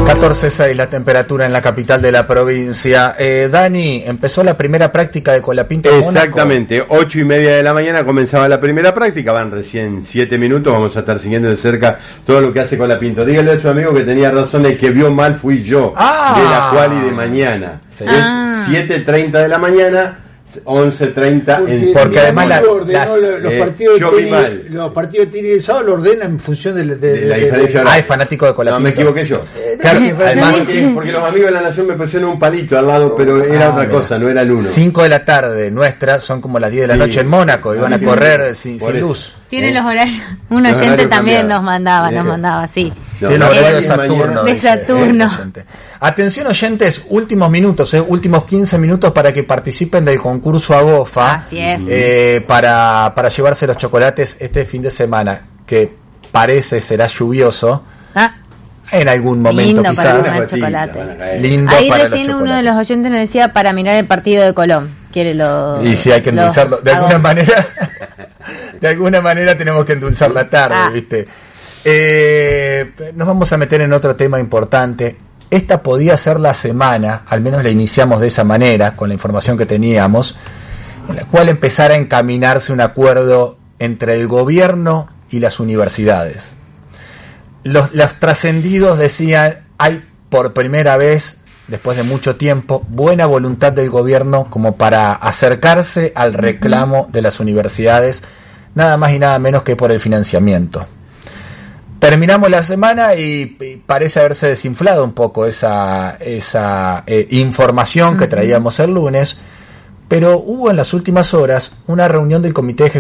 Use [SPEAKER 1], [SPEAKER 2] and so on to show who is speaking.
[SPEAKER 1] 14.6 la temperatura en la capital de la provincia. Dani, empezó la primera práctica de Colapinto en Mónaco.
[SPEAKER 2] Exactamente, 8:30 de la mañana comenzaba la primera práctica, van recién 7 minutos, vamos a estar siguiendo de cerca todo lo que hace Colapinto. Dígale a su amigo que tenía razón, el que vio mal fui yo, de la quali de mañana. Sí. Es 7:30 de la mañana, 11:30 en
[SPEAKER 1] porque además
[SPEAKER 3] los partidos de Tigre y Sábado lo ordenan en función de
[SPEAKER 2] la diferencia.
[SPEAKER 1] Es fanático de Colapinto.
[SPEAKER 2] No, me equivoqué yo.
[SPEAKER 1] Claro, además,
[SPEAKER 2] porque los amigos de la Nación me pusieron un palito al lado, pero era otra cosa, no era el 1.
[SPEAKER 1] 5 de la tarde nuestra, son como las 10 de la noche en Mónaco, y van a correr sin luz.
[SPEAKER 4] Tienen los horarios. Un oyente también nos mandaba, sí.
[SPEAKER 1] El horario de Saturno.
[SPEAKER 4] De Saturno.
[SPEAKER 1] Atención oyentes, últimos minutos, últimos 15 minutos para que participen del concurso Agofa.
[SPEAKER 4] Así es.
[SPEAKER 1] Para llevarse los chocolates este fin de semana, que parece será lluvioso. En algún momento
[SPEAKER 4] lindo
[SPEAKER 1] quizás.
[SPEAKER 4] Para chocolates.
[SPEAKER 1] Lindo
[SPEAKER 4] ahí
[SPEAKER 1] para
[SPEAKER 4] recién uno de los oyentes nos decía para mirar el partido de Colón. Quiere
[SPEAKER 1] y si hay que endulzarlo. De alguna manera. De alguna manera tenemos que endulzar la tarde, ¿viste? Nos vamos a meter en otro tema importante. Esta podía ser la semana, al menos la iniciamos de esa manera, con la información que teníamos, en la cual empezara a encaminarse un acuerdo entre el gobierno y las universidades. Los trascendidos decían, hay por primera vez, después de mucho tiempo, buena voluntad del gobierno como para acercarse al reclamo de las universidades, nada más y nada menos que por el financiamiento. Terminamos la semana y parece haberse desinflado un poco esa información que traíamos el lunes, pero hubo en las últimas horas una reunión del Comité